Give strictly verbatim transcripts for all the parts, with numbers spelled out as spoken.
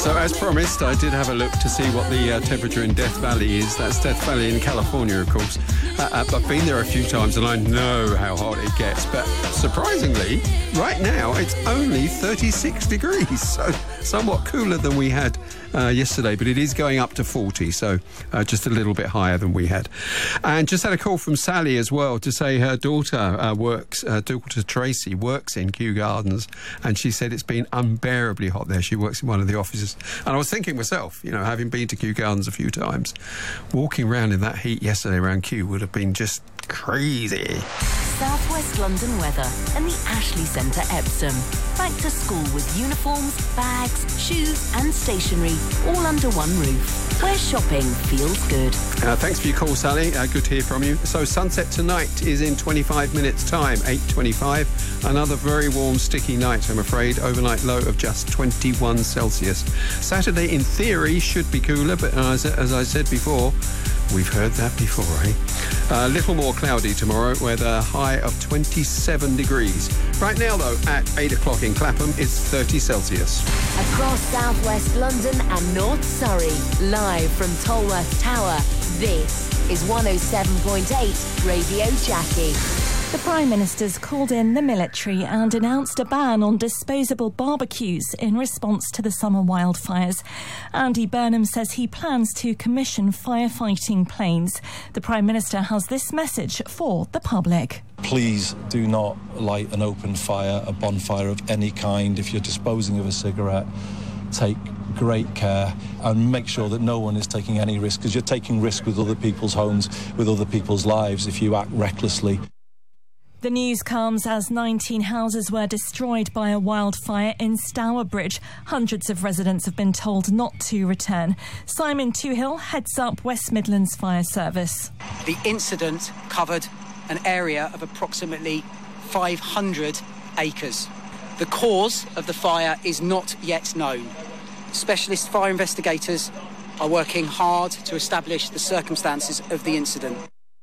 So, as promised, I did have a look to see what the uh, temperature in Death Valley is. That's Death Valley in California, of course. Uh, uh, I've been there a few times and I know how hot it gets. But surprisingly, right now, it's only thirty-six degrees. So, somewhat cooler than we had uh, yesterday. But it is going up to forty, so uh, just a little bit higher than we had. And just had a call from Sally as well to say her daughter uh, works, uh, daughter Tracy works in Kew Gardens. And she said it's been unbearably hot there. She works in one of the offices. And I was thinking myself, you know, having been to Kew Gardens a few times, walking around in that heat yesterday around Kew would have been just crazy. South West London weather and the Ashley Centre Epsom. Back to school with uniforms, bags, shoes and stationery all under one roof. Where shopping feels good. Uh, thanks for your call, Sally. Uh, good to hear from you. So sunset tonight is in twenty-five minutes' time, eight twenty-five. Another very warm, sticky night, I'm afraid. Overnight low of just twenty-one Celsius. Saturday, in theory, should be cooler, but as, as I said before, we've heard that before, eh? A little more cloudy tomorrow with a high of twenty-seven degrees. Right now, though, at eight o'clock in Clapham, it's thirty Celsius. Across South West London and North Surrey, live from Tolworth Tower, this is one oh seven point eight Radio Jackie. The Prime Minister's called in the military and announced a ban on disposable barbecues in response to the summer wildfires. Andy Burnham says he plans to commission firefighting planes. The Prime Minister has this message for the public. Please do not light an open fire, a bonfire of any kind. If you're disposing of a cigarette, take great care and make sure that no one is taking any risk, because you're taking risk with other people's homes, with other people's lives if you act recklessly. The news comes as nineteen houses were destroyed by a wildfire in Stourbridge. Hundreds of residents have been told not to return. Simon Toohill heads up West Midlands Fire Service. The incident covered an area of approximately five hundred acres. The cause of the fire is not yet known. Specialist fire investigators are working hard to establish the circumstances of the incident.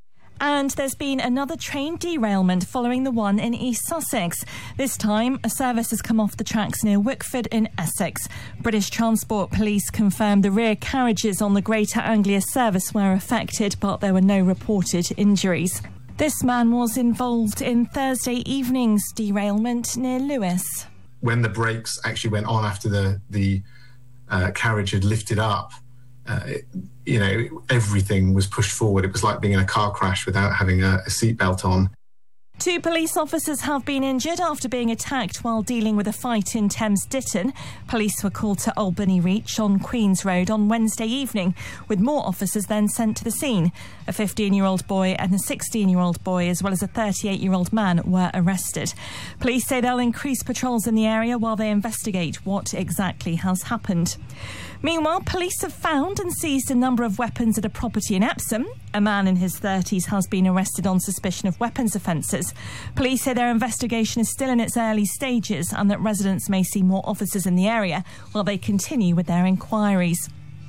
And there's been another train derailment following the one in East Sussex. This time, a service has come off the tracks near Wickford in Essex. British Transport Police confirmed the rear carriages on the Greater Anglia service were affected, but there were no reported injuries. This man was involved in Thursday evening's derailment near Lewes. When the brakes actually went on after the, the uh, carriage had lifted up, uh, it, you know, everything was pushed forward. It was like being in a car crash without having a, a seatbelt on. Two police officers have been injured after being attacked while dealing with a fight in Thames Ditton. Police were called to Albany Reach on Queen's Road on Wednesday evening, with more officers then sent to the scene. A fifteen-year-old boy and a sixteen-year-old boy, as well as a thirty-eight-year-old man, were arrested. Police say they'll increase patrols in the area while they investigate what exactly has happened. Meanwhile, police have found and seized a number of weapons at a property in Epsom. A man in his thirties has been arrested on suspicion of weapons offences. Police say their investigation is still in its early stages and that residents may see more officers in the area while they continue with their inquiries.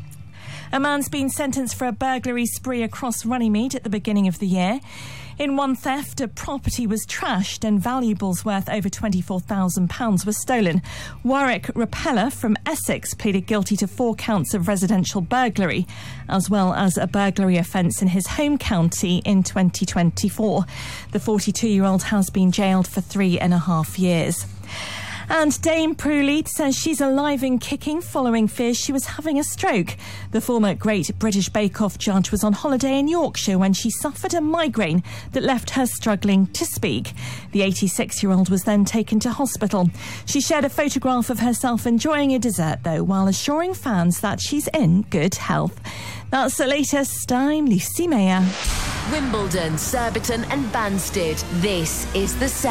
A man's been sentenced for a burglary spree across Runnymede at the beginning of the year. In one theft, a property was trashed and valuables worth over twenty-four thousand pounds were stolen. Warwick Repeller from Essex pleaded guilty to four counts of residential burglary, as well as a burglary offence in his home county in twenty twenty-four. The forty-two-year-old has been jailed for three and a half years. And Dame Prue Leith says she's alive and kicking following fears she was having a stroke. The former Great British Bake Off judge was on holiday in Yorkshire when she suffered a migraine that left her struggling to speak. The eighty-six-year-old was then taken to hospital. She shared a photograph of herself enjoying a dessert, though, while assuring fans that she's in good health. That's the latest. I'm Lucy Mayer. Wimbledon, Surbiton and Banstead. This is the Sound.